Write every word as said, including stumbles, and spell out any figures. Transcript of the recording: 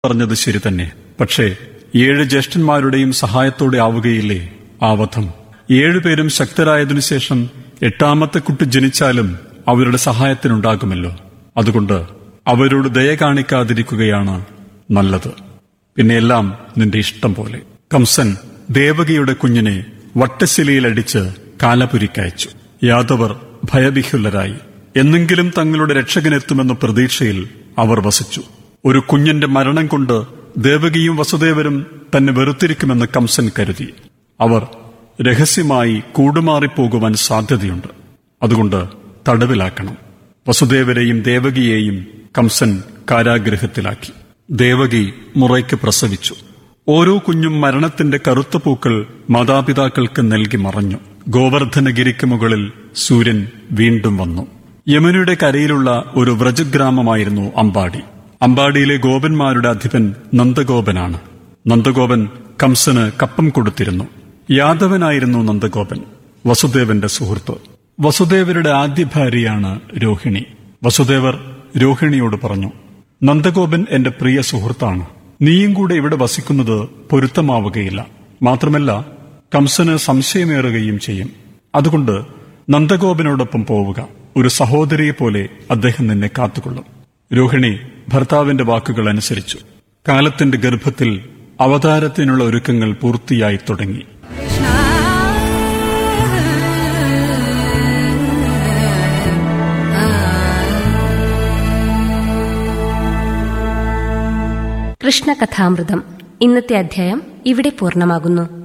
പറഞ്ഞത് ശരി തന്നെ. പക്ഷേ ഏഴ് ജ്യേഷ്ഠന്മാരുടെയും സഹായത്തോടെ ആവുകയില്ലേ ആ വധം? ഏഴുപേരും ശക്തരായതിനു ശേഷം എട്ടാമത്തെ കുട്ടി ജനിച്ചാലും അവരുടെ സഹായത്തിനുണ്ടാകുമല്ലോ. അതുകൊണ്ട് അവരോട് ദയ കാണിക്കാതിരിക്കുകയാണ് നല്ലത്. പിന്നെ എല്ലാം നിന്റെ ഇഷ്ടം പോലെ. കംസൻ ദേവകിയുടെ കുഞ്ഞിനെ വട്ടശിലയിലടിച്ച് കാലപുരിക്കയച്ചു. യാദവർ ഭയവിഹ്വലരായി. എന്നെങ്കിലും തങ്ങളുടെ രക്ഷകനെത്തുമെന്ന പ്രതീക്ഷയിൽ അവർ വസിച്ചു. ഒരു കുഞ്ഞിന്റെ മരണം കൊണ്ട് ദേവകിയും വസുദേവരും തന്നെ വെറുത്തിരിക്കുമെന്ന് കംസൻ കരുതി. അവർ രഹസ്യമായി കൂടുമാറിപ്പോകുവാൻ സാധ്യതയുണ്ട്. അതുകൊണ്ട് തടവിലാക്കണം. വസുദേവരെയും ദേവകിയെയും കംസൻ കാരാഗൃഹത്തിലാക്കി. ദേവകി മുറയ്ക്ക് പ്രസവിച്ചു. ഓരോ കുഞ്ഞും മരണത്തിന്റെ കറുത്ത പൂക്കൾ മാതാപിതാക്കൾക്ക് നൽകി മറഞ്ഞു. ഗോവർദ്ധനഗിരിക്ക് മുകളിൽ സൂര്യൻ വീണ്ടും വന്നു. യമുനയുടെ കരയിലുള്ള ഒരു വ്രജഗ്രാമമായിരുന്നു അമ്പാടി. അമ്പാടിയിലെ ഗോപന്മാരുടെ അധിപൻ നന്ദഗോപനാണ്. നന്ദഗോപൻ കംസന് കപ്പം കൊടുത്തിരുന്നു. യാദവനായിരുന്നു നന്ദഗോപൻ, വസുദേവന്റെ സുഹൃത്ത്. വസുദേവരുടെ ആദ്യ ഭാര്യയാണ് രോഹിണി. വസുദേവർ രോഹിണിയോട് പറഞ്ഞു, നന്ദഗോപൻ എന്റെ പ്രിയ സുഹൃത്താണ്. നീയും കൂടെ ഇവിടെ വസിക്കുന്നത് പൊരുത്തമാവുകയില്ല. മാത്രമല്ല കംസന് സംശയമേറുകയും ചെയ്യും. അതുകൊണ്ട് നന്ദഗോപനോടൊപ്പം പോവുക. ഒരു സഹോദരിയെ പോലെ അദ്ദേഹം നിന്നെ കാത്തുകൊള്ളും. രോഹിണി ഭർത്താവിന്റെ വാക്കുകൾ അനുസരിച്ചു. കാലത്തിന്റെ ഗർഭത്തിൽ അവതാരത്തിനുള്ള ഒരുക്കങ്ങൾ പൂർത്തിയായി തുടങ്ങി. കൃഷ്ണകഥാമൃതം ഇന്നത്തെ അധ്യായം ഇവിടെ പൂർണ്ണമാകുന്നു.